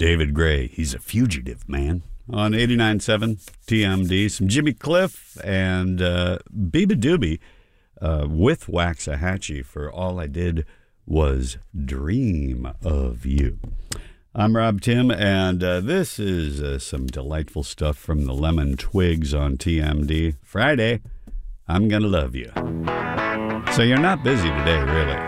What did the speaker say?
David Gray, he's a fugitive, man. On 89.7 TMD, some Jimmy Cliff and Biba Doobie with Waxahachie for All I Did Was Dream of You. I'm Rob Tim, and this is some delightful stuff from the Lemon Twigs on TMD. Friday, I'm Gonna Love You. So you're not busy today, really.